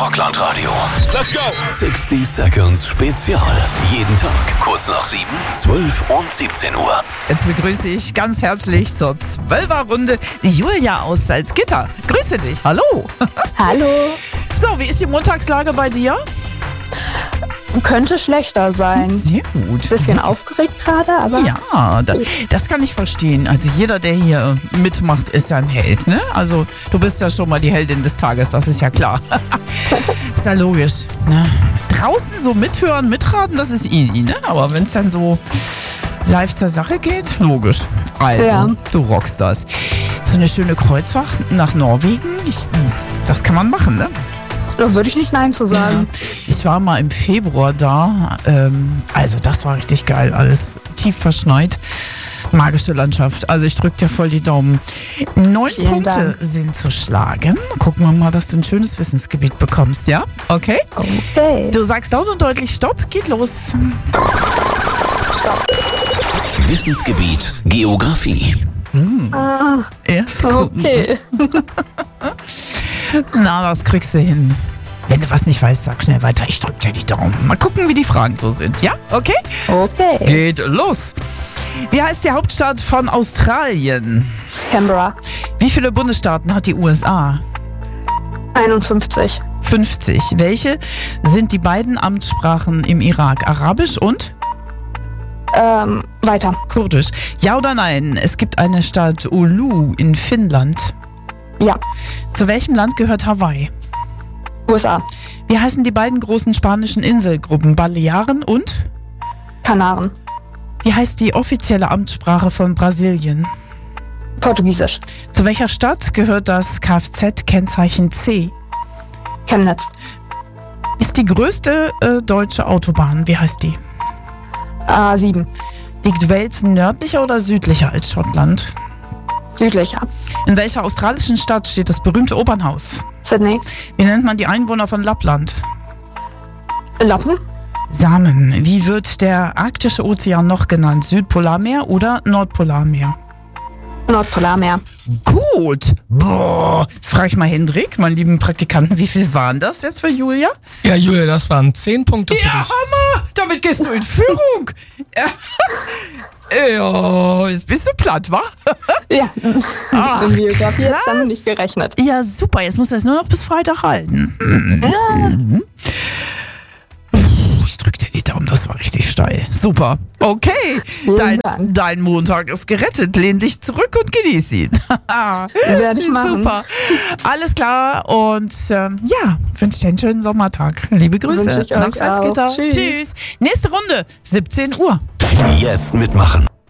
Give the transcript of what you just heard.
Rockland Radio. Let's go! 60 Seconds Spezial. Jeden Tag kurz nach 7, 12 und 17 Uhr. Jetzt begrüße ich ganz herzlich zur 12er-Runde die Julia aus Salzgitter. Grüße dich. Hallo. Hallo. So, wie ist die Montagslage bei dir? Könnte schlechter sein. Sehr gut. Bisschen aufgeregt gerade, aber Ja, das kann ich verstehen. Also jeder, der hier mitmacht, ist ja ein Held, ne? Also du bist ja schon mal die Heldin des Tages, das ist ja klar. Ist ja logisch, ne? Draußen so mithören, mitraten, das ist easy, ne? Aber wenn es dann so live zur Sache geht, logisch. Also, Ja. Du rockst das. So eine schöne Kreuzfahrt nach Norwegen, das kann man machen, ne? da würde ich nicht Nein zu sagen. Ich war mal im Februar da, also das war richtig geil, alles tief verschneit, magische Landschaft, also ich drück dir voll die Daumen. 9 Vielen Punkte Dank. sind zu schlagen, gucken wir mal, dass du ein schönes Wissensgebiet bekommst, ja? Okay? Okay. Du sagst laut und deutlich Stopp, geht los. Wissensgebiet Geografie. Ja, gucken. Okay. Na, das kriegst du hin. Wenn du was nicht weißt, sag schnell weiter, ich drück dir die Daumen. Mal gucken, wie die Fragen so sind, ja? Okay? Okay. Geht los. Wie heißt die Hauptstadt von Australien? Canberra. Wie viele Bundesstaaten hat die USA? 51. 50. Welche sind die beiden Amtssprachen im Irak? Arabisch und Weiter. Kurdisch. Ja oder nein? Es gibt eine Stadt Oulu in Finnland. Ja. Zu welchem Land gehört Hawaii? USA. Wie heißen die beiden großen spanischen Inselgruppen? Balearen und? Kanaren. Wie heißt die offizielle Amtssprache von Brasilien? Portugiesisch. Zu welcher Stadt gehört das Kfz-Kennzeichen C? Chemnitz. Ist die größte deutsche Autobahn. Wie heißt die? A7. Liegt Wales nördlicher oder südlicher als Schottland? Südlicher. In welcher australischen Stadt steht das berühmte Opernhaus? Sydney. Wie nennt man die Einwohner von Lappland? Lappen. Samen. Wie wird der arktische Ozean noch genannt? Südpolarmeer oder Nordpolarmeer? Nordpolarmeer. Gut. Boah. Jetzt frage ich mal Hendrik, meinen lieben Praktikanten, wie viel waren das jetzt für Julia? Ja, Julia, das waren 10 Punkte für Ja, dich. Hammer! Damit gehst du in Führung. Ja, jetzt bist du platt, wa? Ja. Ach, In Geografie jetzt krass. damit nicht gerechnet. Ja, super. Jetzt muss er es nur noch bis Freitag halten. Ich drück dir die Daumen, das war richtig steil. Super. Okay, Vielen Dank. dein Montag ist gerettet. Lehn dich zurück und genieß ihn. Werde ich machen. Super. Alles klar und ja, wünsche dir einen schönen Sommertag. Liebe Grüße Wünsche ich nach euch Salzgitter. auch. Tschüss. Tschüss. Nächste Runde, 17 Uhr. Jetzt mitmachen.